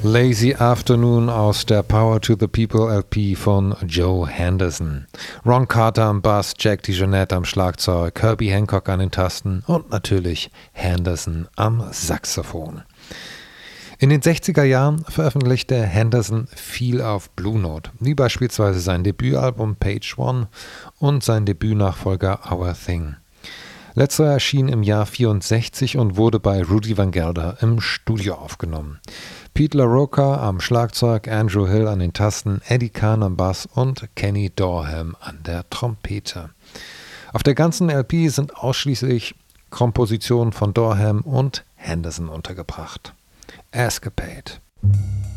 Lazy Afternoon aus der Power to the People LP von Joe Henderson. Ron Carter am Bass, Jack DeJohnette am Schlagzeug, Herbie Hancock an den Tasten und natürlich Henderson am Saxophon. In den 60er Jahren veröffentlichte Henderson viel auf Blue Note, wie beispielsweise sein Debütalbum Page One und sein Debütnachfolger Our Thing. Letzterer erschien im Jahr 1964 und wurde bei Rudy Van Gelder im Studio aufgenommen. Pete LaRocca am Schlagzeug, Andrew Hill an den Tasten, Eddie Kahn am Bass und Kenny Dorham an der Trompete. Auf der ganzen LP sind ausschließlich Kompositionen von Dorham und Henderson untergebracht. Escapade.